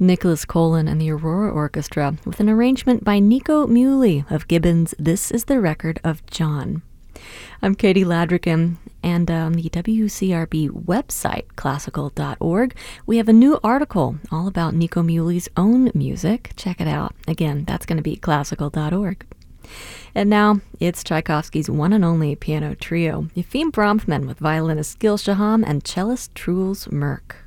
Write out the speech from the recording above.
Nicholas Colin and the Aurora Orchestra with an arrangement by Nico Muhly of Gibbons' This Is the Record of John. I'm Katie Ladrigan, and on the WCRB website, classical.org, we have a new article all about Nico Muhly's own music. Check it out. Again, that's going to be classical.org. And now, it's Tchaikovsky's one and only piano trio, Yefim Bronfman with violinist Gil Shaham and cellist Truls Merk.